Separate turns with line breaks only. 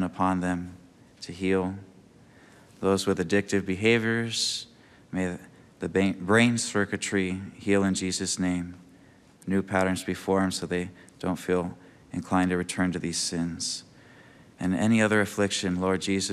upon them to heal. Those with addictive behaviors, may the brain circuitry heal in Jesus' name. New patterns be formed so they don't feel inclined to return to these sins. And any other affliction, Lord Jesus,